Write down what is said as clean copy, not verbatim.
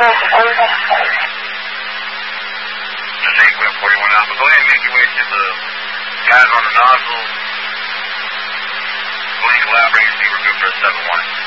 Equip 41 Alpha. Go ahead and make your way to the guys on the nozzle. Please collaborate and see we're good for a 7-1.